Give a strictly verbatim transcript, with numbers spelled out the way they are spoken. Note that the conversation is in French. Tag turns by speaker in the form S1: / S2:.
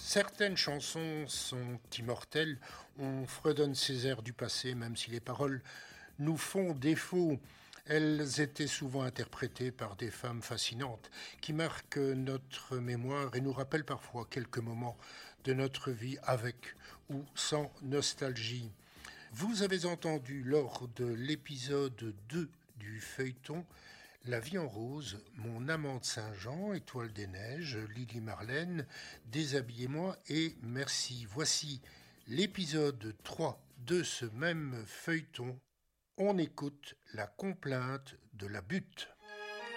S1: Certaines chansons sont immortelles, on fredonne ces airs du passé, même si les paroles nous font défaut. Elles étaient souvent interprétées par des femmes fascinantes qui marquent notre mémoire et nous rappellent parfois quelques moments de notre vie avec ou sans nostalgie. Vous avez entendu lors de l'épisode deux du feuilleton La vie en rose, Mon amant de Saint-Jean, Étoile des neiges, Lily Marlène, Déshabillez-moi et Merci. Voici l'épisode trois de ce même feuilleton. On écoute la complainte de la butte.